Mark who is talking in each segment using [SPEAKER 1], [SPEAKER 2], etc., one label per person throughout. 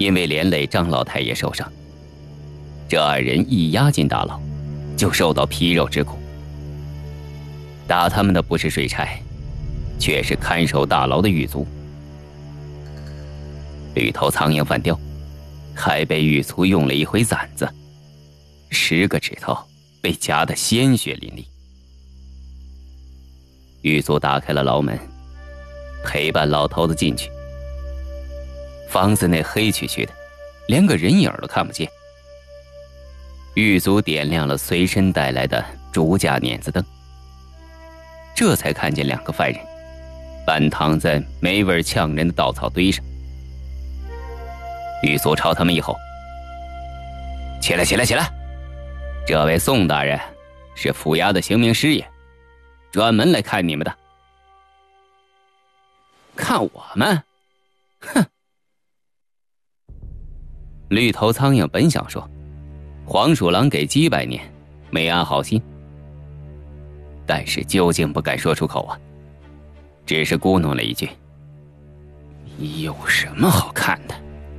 [SPEAKER 1] 因为连累张老太爷受伤，这2人一押进大牢，就受到皮肉之苦。打他们的不是水差，却是看守大牢的狱卒。绿头苍蝇反刁，还被狱卒用了一回掸子，10个指头被夹得鲜血淋漓。狱卒打开了牢门，陪伴老头子进去。房子内黑黢黢的，连个人影都看不见。狱卒点亮了随身带来的竹架碾子灯，这才看见2个犯人半躺在没味呛人的稻草堆上。狱卒朝他们一吼：“起来起来起来！这位宋大人是府衙的刑名师爷，专门来看你们的。”看我们？哼！绿头苍蝇本想说黄鼠狼给鸡拜年，没安好心，但是究竟不敢说出口啊，只是咕哝了一句：“有什么好看的？”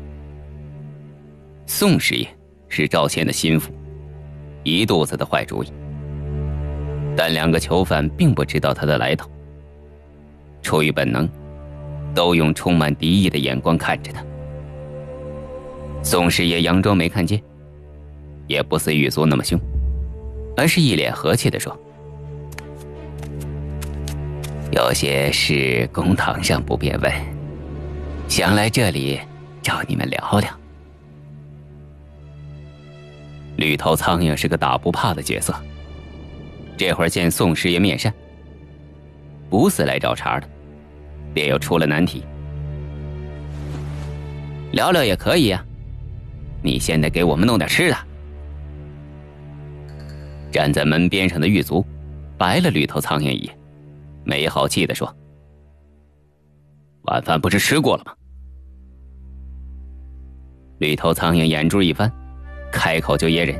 [SPEAKER 1] 宋师爷是赵谦的心腹，一肚子的坏主意，但2个囚犯并不知道他的来头，出于本能，都用充满敌意的眼光看着他。宋师爷佯装没看见，也不似狱卒那么凶，而是一脸和气地说：“有些事公堂上不便问，想来这里找你们聊聊。”绿头苍蝇是个打不怕的角色，这会儿见宋师爷面善，不似来找茬的，便又出了难题：“聊聊也可以呀，你现在给我们弄点吃的。”站在门边上的狱卒白了绿头苍蝇一眼，没好气地说：“晚饭不是吃过了吗？”绿头苍蝇眼珠一翻，开口就噎人：“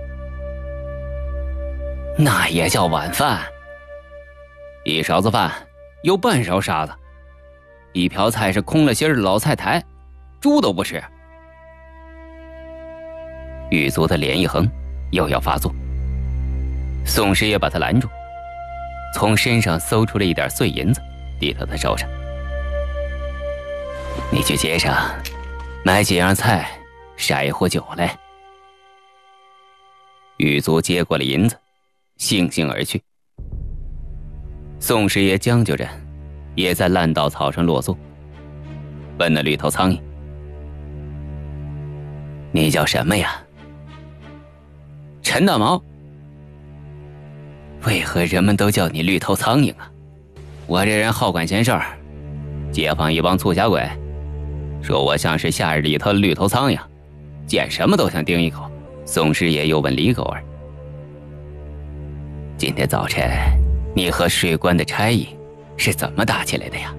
[SPEAKER 1] 那也叫晚饭？一勺子饭有半勺沙子，一瓢菜是空了心的老菜苔，猪都不吃。”狱卒的脸一横，又要发作。宋师爷把他拦住，从身上搜出了一点碎银子，递到他手上：“你去街上买几样菜，筛一壶酒来。”狱卒接过了银子，悻悻而去。宋师爷将就着，也在烂稻草上落座，问那绿头苍蝇：“你叫什么呀？”“陈大毛。”“为何人们都叫你绿头苍蝇啊？”“我这人好管闲事儿，街坊一帮促狭鬼，说我像是夏日里头的绿头苍蝇，见什么都想叮一口。”宋师爷又问李狗儿：“今天早晨你和税官的差役是怎么打起来的呀？”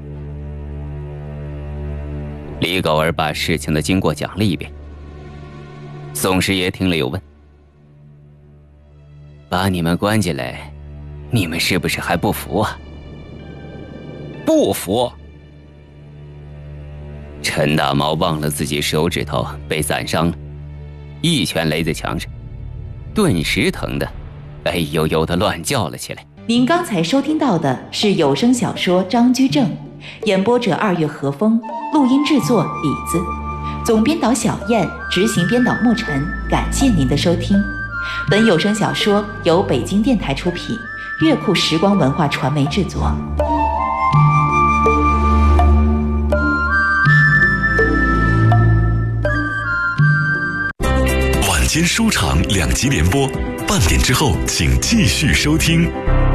[SPEAKER 1] 李狗儿把事情的经过讲了一遍。宋师爷听了又问：“把你们关进来，你们是不是还不服啊？”“不服。”陈大毛忘了自己手指头被攒伤了，一拳擂在墙上，顿时疼得哎呦呦的乱叫了起来。
[SPEAKER 2] 您刚才收听到的是有声小说《张居正》，演播者2月和风，录音制作李子，总编导小燕，执行编导莫尘。感谢您的收听。本有声小说由北京电台出品，乐库时光文化传媒制作。
[SPEAKER 3] 晚间书场2集联播，半点之后请继续收听。